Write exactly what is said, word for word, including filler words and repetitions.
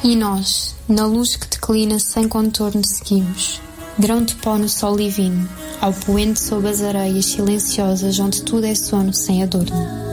E nós, na luz que declina sem contorno seguimos, grão de pó no sol divino, ao poente sob as areias silenciosas onde tudo é sono sem adorno.